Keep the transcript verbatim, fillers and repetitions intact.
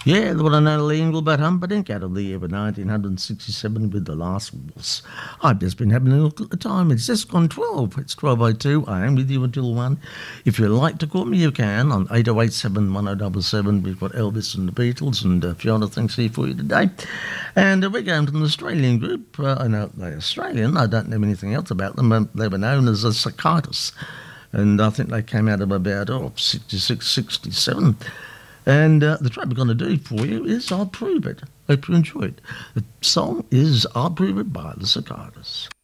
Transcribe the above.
Yeah, the one and only Engelbert Humperdinck out of the year of nineteen sixty-seven with The Last Waltz. I've just been having a look at the time. It's just gone twelve. It's twelve oh two. I am with you until one. If you'd like to call me, you can on eight oh eight seven one oh seven seven. We've got Elvis and the Beatles and a few other things here for you today. And uh, we're going to an Australian group. Uh, I know they're Australian. I don't know anything else about them. Um, they were known as the Cicadas. And I think they came out of about oh, sixty-six, sixty-seven. And uh, the track we're going to do for you is I'll Prove It. Hope you enjoy it. The song is I'll Prove It by the Cicadas.